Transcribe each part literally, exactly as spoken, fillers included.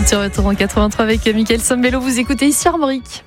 petit retour en quatre-vingt-trois avec Mickaël Sambello. Vous écoutez ici Armorique.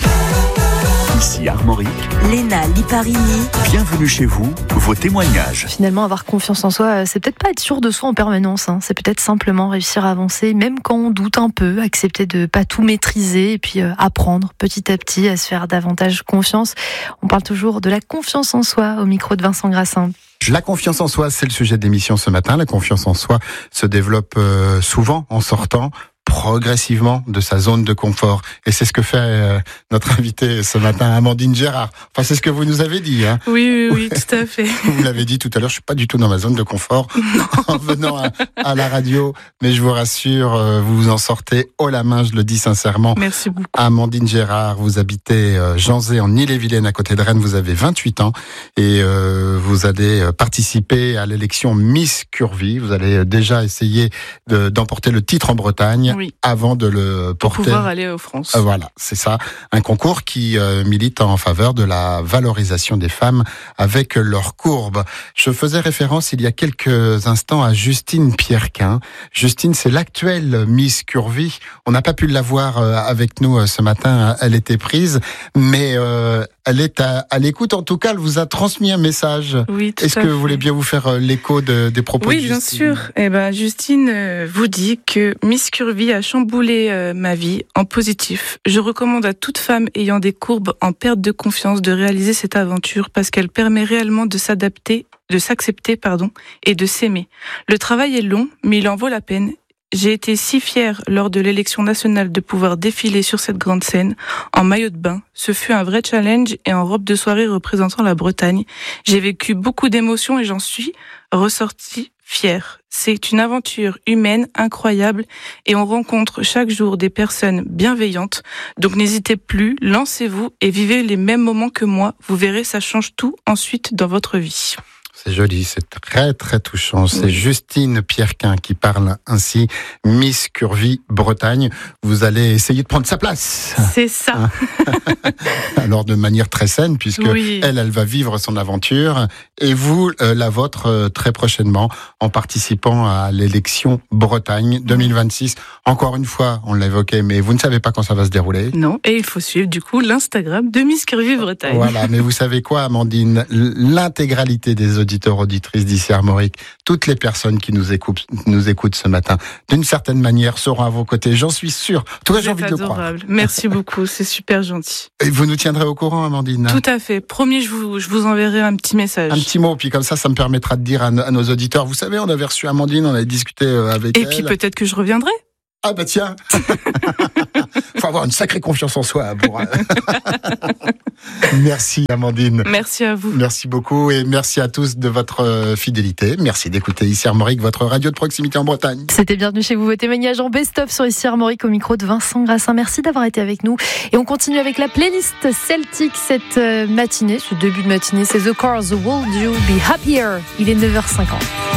Ici Armorique, Léna Liparini. Bienvenue chez vous, vos témoignages. Finalement, avoir confiance en soi, c'est peut-être pas être sûr de soi en permanence, hein. C'est peut-être simplement réussir à avancer, même quand on doute un peu, accepter de pas tout maîtriser et puis euh, apprendre petit à petit à se faire davantage confiance. On parle toujours de la confiance en soi au micro de Vincent Grassin. La confiance en soi, c'est le sujet de l'émission ce matin. La confiance en soi se développe euh, souvent en sortant progressivement de sa zone de confort. Et c'est ce que fait euh, notre invitée ce matin, Amandine Gérard. Enfin, c'est ce que vous nous avez dit. Hein. Oui, oui, oui, tout à fait. Vous l'avez dit tout à l'heure, je suis pas du tout dans ma zone de confort en venant à, à la radio. Mais je vous rassure, euh, vous vous en sortez haut la main, je le dis sincèrement. Merci beaucoup. Amandine Gérard, vous habitez euh, Janzé en Ille-et-Vilaine à côté de Rennes. Vous avez vingt-huit ans et euh, vous allez participer à l'élection Miss Curvie. Vous allez déjà essayer de, d'emporter le titre en Bretagne. Oui. Avant de le porter. Pour pouvoir aller aux France. Euh, voilà, c'est ça. Un concours qui euh, milite en faveur de la valorisation des femmes avec leurs courbes. Je faisais référence il y a quelques instants à Justine Pierrequin. Justine, c'est l'actuelle Miss Curvie. On n'a pas pu la voir euh, avec nous euh, ce matin. Elle était prise, mais euh, elle est à, à l'écoute. En tout cas, elle vous a transmis un message. Oui, tout Est-ce à que fait. vous voulez bien vous faire euh, l'écho de, des propos Oui, de bien Justine ? sûr. Eh ben, Justine euh, vous dit que Miss Curvie a chamboulé euh, ma vie en positif. Je recommande à toute femme ayant des courbes en perte de confiance de réaliser cette aventure parce qu'elle permet réellement de s'adapter, de s'accepter, pardon, et de s'aimer. Le travail est long, mais il en vaut la peine. J'ai été si fière lors de l'élection nationale de pouvoir défiler sur cette grande scène en maillot de bain. Ce fut un vrai challenge et en robe de soirée représentant la Bretagne. J'ai vécu beaucoup d'émotions et j'en suis ressortie fière. C'est une aventure humaine incroyable et on rencontre chaque jour des personnes bienveillantes. Donc n'hésitez plus, lancez-vous et vivez les mêmes moments que moi. Vous verrez, ça change tout ensuite dans votre vie. C'est joli, c'est très très touchant. C'est oui. Justine Pierrequin qui parle ainsi, Miss Curvie Bretagne. Vous allez essayer de prendre sa place. C'est ça. Alors de manière très saine, puisque oui. elle, elle va vivre son aventure et vous, euh, la vôtre, euh, très prochainement, en participant à l'élection Bretagne deux mille vingt-six. Encore une fois, on l'a évoqué, mais vous ne savez pas quand ça va se dérouler. Non, et il faut suivre du coup l'Instagram de Miss Curvie Bretagne. Voilà, mais vous savez quoi, Amandine ? L'intégralité des auditeurs auditrices d'ici Armorique, toutes les personnes qui nous écoutent, nous écoutent ce matin, d'une certaine manière, seront à vos côtés. J'en suis sûr. Toi, j'ai envie de le croire. Merci beaucoup, c'est super gentil. Et vous nous tiendrez au courant, Amandine ? Tout à fait. Promis, je vous, je vous enverrai un petit message. Un petit mot, puis comme ça, ça me permettra de dire à, à nos auditeurs, vous savez, on avait reçu Amandine, on avait discuté avec Et elle. Et puis peut-être que je reviendrai. Ah bah tiens. Faut avoir une sacrée confiance en soi pour. Merci Amandine. Merci à vous. Merci beaucoup et merci à tous de votre fidélité. Merci d'écouter ici Armorique, votre radio de proximité en Bretagne. C'était Bienvenue chez vous, vos témoignages en best-of sur ici Armorique au micro de Vincent Grassin. Merci d'avoir été avec nous et on continue avec la playlist Celtic cette matinée, ce début de matinée. C'est The Cars, The World You Be Happier. Il est neuf heures cinquante.